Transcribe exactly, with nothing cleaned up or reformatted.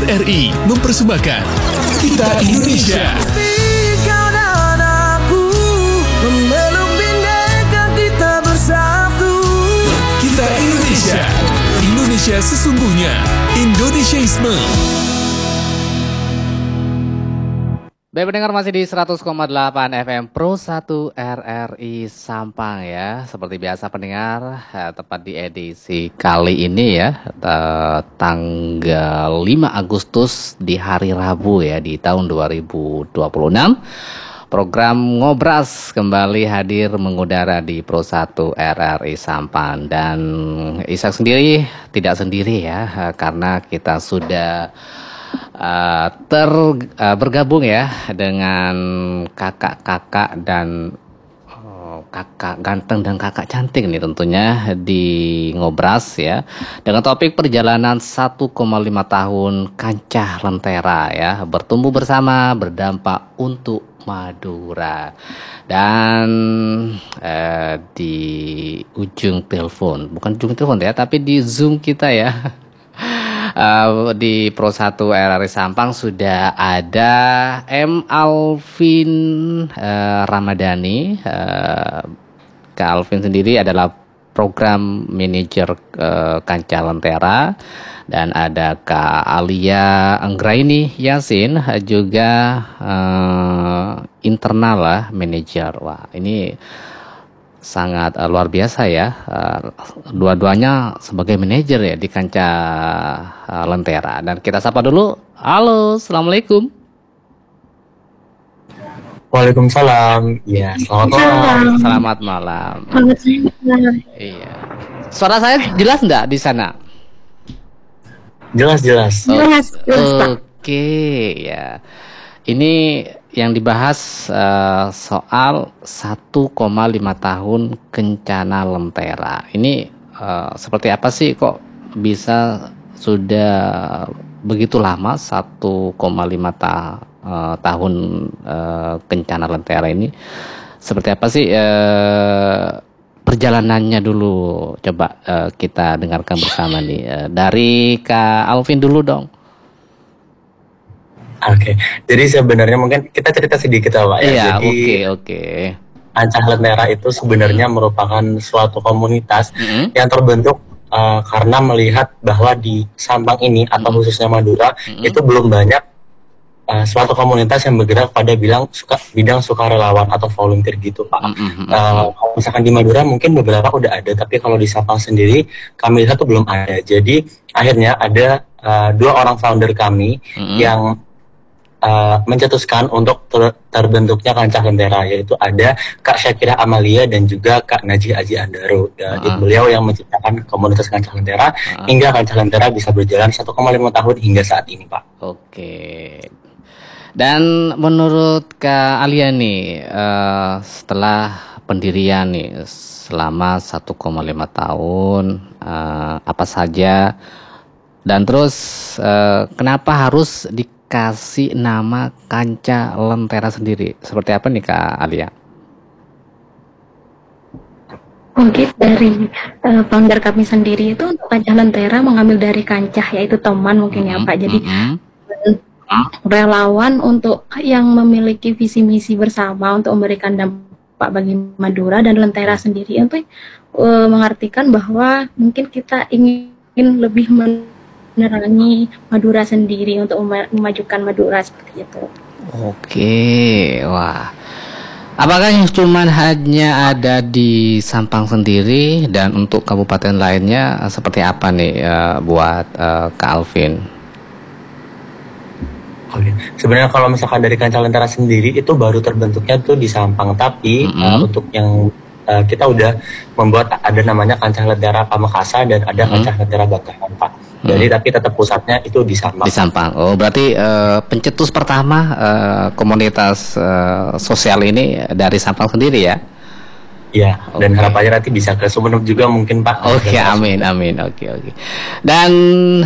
R I mempersembahkan Kita Indonesia. Kau dan aku memeluk bineka kita bersatu. Kita Indonesia. Indonesia sesungguhnya. Indonesiaisme. Baik pendengar, masih di seratus koma delapan F M Pro satu R R I Sampang ya. Seperti biasa pendengar, eh, tepat di edisi kali ini ya, eh, tanggal lima Agustus di hari Rabu ya, di tahun dua ribu dua puluh enam. Program Ngobras kembali hadir mengudara di Pro satu R R I Sampang. Dan Ishak sendiri tidak sendiri ya, karena kita sudah Uh, ter uh, bergabung ya dengan kakak-kakak dan uh, kakak ganteng dan kakak cantik nih tentunya di Ngobras ya, dengan topik perjalanan satu koma lima tahun Kancah Lentera ya, bertumbuh bersama berdampak untuk Madura. Dan uh, di ujung telepon, bukan ujung telepon ya, tapi di Zoom kita ya, Uh, di Pro satu R R I Sampang sudah ada M. Alvin uh, Ramadhani. uh, Kak Alvin sendiri adalah program manajer uh, Kancah Lentera, dan ada Kak Alia Anggraini Yasin uh, juga uh, internal lah manajer. Wah, ini sangat uh, luar biasa ya, uh, dua-duanya sebagai manajer ya di Kancah uh, Lentera. Dan kita sapa dulu. Halo, assalamualaikum. Waalaikumsalam. Ya, selamat malam. Selamat malam. Selamat malam. Iya. Suara saya jelas enggak di sana? Jelas jelas. Jelas, jelas, Pak. Oke ya. Ini yang dibahas uh, soal satu koma lima tahun Kencana Lentera. Ini uh, seperti apa sih kok bisa sudah begitu lama satu koma lima ta, uh, tahun uh, Kencana Lentera ini? Seperti apa sih uh, perjalanannya dulu? Coba uh, kita dengarkan bersama nih. Uh, dari Kak Alvin dulu dong. Oke, jadi sebenarnya mungkin kita cerita sedikit ya Pak ya. Iya, Jadi oke oke. Kancah Lentera itu sebenarnya merupakan suatu komunitas Mm-hmm. yang terbentuk uh, karena melihat bahwa di Sampang ini atau Mm-hmm. khususnya Madura Mm-hmm. itu belum banyak uh, suatu komunitas yang bergerak pada bilang suka bidang sukarelawan atau volunteer gitu Pak. Mm-hmm. Uh, kalau misalkan di Madura mungkin beberapa udah ada, tapi kalau di Sampang sendiri kami lihat tuh belum ada. Jadi akhirnya ada uh, dua orang founder kami Mm-hmm. yang Uh, mencetuskan untuk ter- terbentuknya Kancah Lentera, yaitu ada Kak Syakira Amalia dan juga Kak Najih Aji Andaro. Uh, Uh-huh. Beliau yang menciptakan komunitas Kancah Lentera Uh-huh. hingga Kancah Lentera bisa berjalan satu koma lima tahun hingga saat ini, Pak. Oke. Dan menurut Kak Alia nih, uh, setelah pendirian nih selama satu koma lima tahun, uh, apa saja, dan terus uh, kenapa harus di kasih nama Kancah Lentera sendiri? Seperti apa nih Kak Alia? Mungkin dari uh, founder kami sendiri itu untuk Kancah Lentera mengambil dari kancah, yaitu teman mungkin ya Pak. Jadi Mm-hmm. relawan untuk yang memiliki visi misi bersama untuk memberikan dampak bagi Madura dan Lentera sendiri, untuk uh, mengartikan bahwa mungkin kita ingin lebih men menerangi Madura sendiri untuk memajukan Madura seperti itu. Oke, wah. Apakah yang cuman hanya ada di Sampang sendiri, dan untuk kabupaten lainnya seperti apa nih uh, buat uh, Kak Alvin? Oke, sebenarnya kalau misalkan dari Kancah Lentera sendiri itu baru terbentuknya tuh di Sampang, tapi Mm-hmm. uh, untuk yang uh, kita udah membuat ada namanya Kancah Lentera Pamekasan dan ada Mm-hmm. Kancah Lentera Batahan, Pak. Jadi tapi tetap pusatnya itu di Sampang. Di Sampang. Oh, berarti uh, pencetus pertama uh, komunitas uh, sosial ini dari Sampang sendiri ya? Iya, dan Oke. harapannya nanti bisa ke Sumeneb juga mungkin Pak. Oke, amin, amin. Oke, oke. Dan